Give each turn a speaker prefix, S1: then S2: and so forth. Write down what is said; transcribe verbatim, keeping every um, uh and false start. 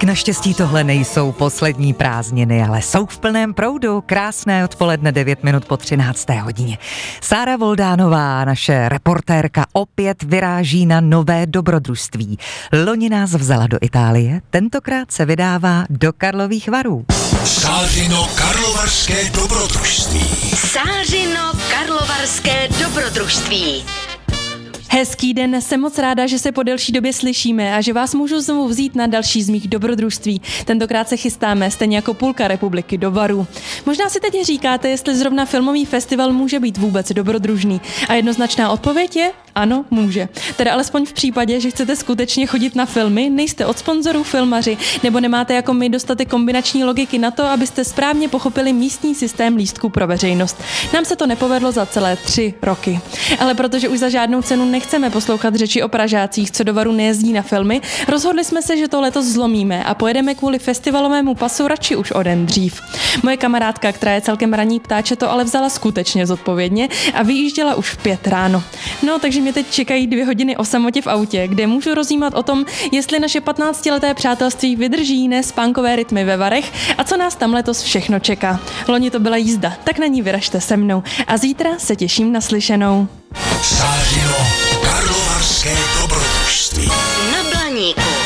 S1: Naštěstí tohle nejsou poslední prázdniny, ale jsou v plném proudu. Krásné odpoledne, devět minut po třinácté hodině. Sára Voldánová, naše reportérka, opět vyráží na nové dobrodružství. Loni nás vzala do Itálie, tentokrát se vydává do Karlových Varů.
S2: Sářino karlovarské dobrodružství.
S3: Sářino karlovarské dobrodružství.
S4: Hezký den, jsem moc ráda, že se po delší době slyšíme a že vás můžu znovu vzít na další z mých dobrodružství. Tentokrát se chystáme, stejně jako půlka republiky, do Varů. Možná si teď říkáte, jestli zrovna filmový festival může být vůbec dobrodružný. A jednoznačná odpověď je ano, může. Teda alespoň v případě, že chcete skutečně chodit na filmy, nejste od sponzorů filmaři, nebo nemáte jako my dostatek kombinační logiky na to, abyste správně pochopili místní systém lístků pro veřejnost. Nám se to nepovedlo za celé tři roky. Ale protože už za žádnou cenu nechceme poslouchat řeči o Pražácích, co do Varu nejezdí na filmy, rozhodli jsme se, že to letos zlomíme a pojedeme kvůli festivalovému pasu radši už o den dřív. Moje kamarádka, která je celkem raní ptáče, to ale vzala skutečně zodpovědně a vyjížděla už v pět ráno. No, takže mě teď čekají dvě hodiny o samotě v autě, kde můžu rozjímat o tom, jestli naše patnáctileté přátelství vydrží jiné spánkové rytmy ve Varech a co nás tam letos všechno čeká. Loni to byla jízda, tak na ní vyražte se mnou a zítra se těším na slyšenou.
S2: Sářino karlovarské dobrodružství.
S3: Na Blaníku.